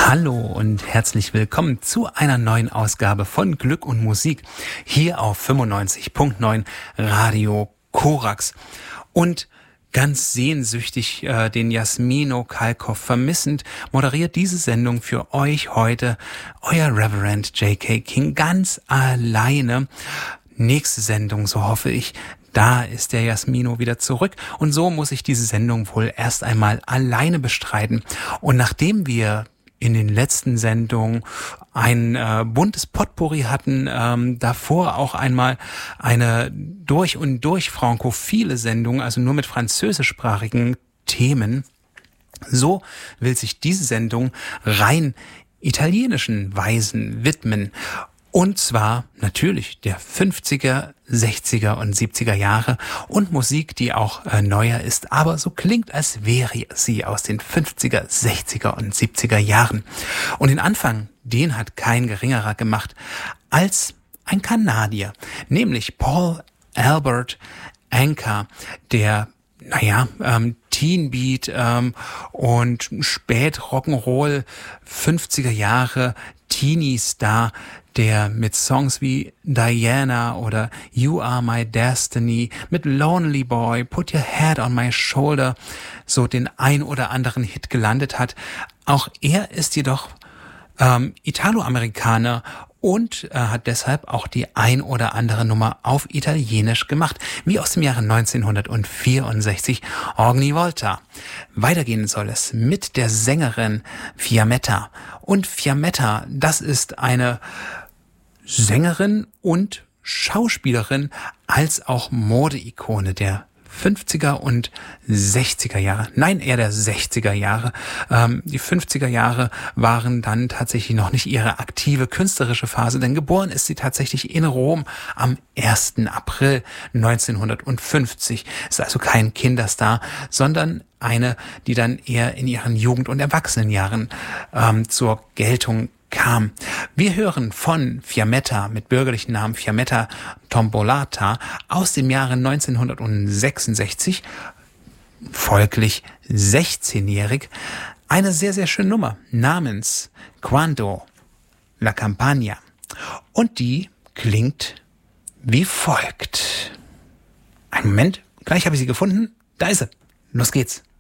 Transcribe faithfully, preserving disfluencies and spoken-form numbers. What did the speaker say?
Hallo und herzlich willkommen zu einer neuen Ausgabe von Glück und Musik hier auf fünfundneunzig Komma neun Radio Korax. Und ganz sehnsüchtig äh, den Jasmino Kalkoff vermissend, moderiert diese Sendung für euch heute euer Reverend J K. King ganz alleine. Nächste Sendung, so hoffe ich, da ist der Jasmino wieder zurück und so muss ich diese Sendung wohl erst einmal alleine bestreiten. Und nachdem wir in den letzten Sendungen ein äh, buntes Potpourri hatten, ähm, davor auch einmal eine durch und durch frankophile Sendung, also nur mit französischsprachigen Themen. So will sich diese Sendung rein italienischen Weisen widmen. Und zwar natürlich der fünfziger, sechziger und siebziger Jahre und Musik, die auch äh, neuer ist, aber so klingt, als wäre sie aus den fünfziger, sechziger und siebziger Jahren. Und den Anfang, den hat kein geringerer gemacht als ein Kanadier, nämlich Paul Albert Anka, der naja, ähm, Teen Beat ähm, und spät Rock'n'Roll fünfziger Jahre Teenie-Star, der mit Songs wie Diana oder You Are My Destiny, mit Lonely Boy, Put Your Head on My Shoulder so den ein oder anderen Hit gelandet hat. Auch er ist jedoch ähm, Italoamerikaner und äh, hat deshalb auch die ein oder andere Nummer auf Italienisch gemacht, wie aus dem Jahre neunzehnhundertvierundsechzig Ogni Volta. Weitergehen soll es mit der Sängerin Fiammetta. Und Fiammetta, das ist eine Sängerin und Schauspielerin als auch Modeikone der fünfziger und sechziger Jahre. Nein, eher der sechziger Jahre. Ähm, die fünfziger Jahre waren dann tatsächlich noch nicht ihre aktive künstlerische Phase, denn geboren ist sie tatsächlich in Rom am ersten April neunzehnhundertfünfzig. Ist also kein Kinderstar, sondern eine, die dann eher in ihren Jugend- und Erwachsenenjahren ähm, zur Geltung kam. Wir hören von Fiammetta mit bürgerlichen Namen Fiammetta Tombolata aus dem Jahre neunzehnhundertsechsundsechzig, folglich sechzehnjährig, eine sehr, sehr schöne Nummer namens Quando la Campagna. Und die klingt wie folgt. Einen Moment, gleich habe ich sie gefunden. Da ist sie. Los geht's.